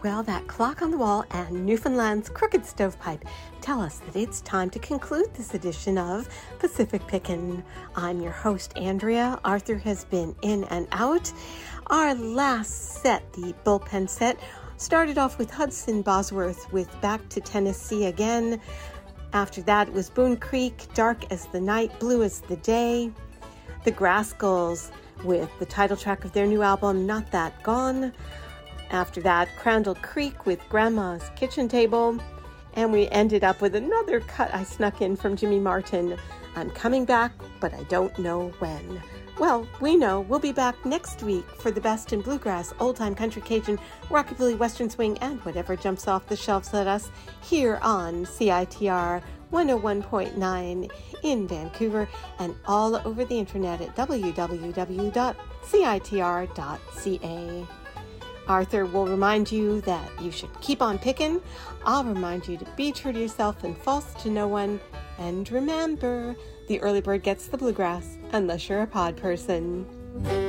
Well, that clock on the wall and Newfoundland's crooked stovepipe tell us that it's time to conclude this edition of Pacific Pickin'. I'm your host, Andrea. Arthur has been in and out. Our last set, the bullpen set, started off with Hudson Bosworth with Back to Tennessee Again. After that, it was Boone Creek, Dark as the Night, Blue as the Day. The Grascals with the title track of their new album, Not That Gone. After that, Crandall Creek with Grandma's Kitchen Table. And we ended up with another cut I snuck in from Jimmy Martin. I'm coming back, but I don't know when. Well, we know we'll be back next week for the best in bluegrass, old-time country Cajun, rockabilly, western swing, and whatever jumps off the shelves at us here on CITR 101.9 in Vancouver and all over the internet at www.citr.ca. Arthur will remind you that you should keep on picking. I'll remind you to be true to yourself and false to no one. And remember, the early bird gets the bluegrass unless you're a pod person.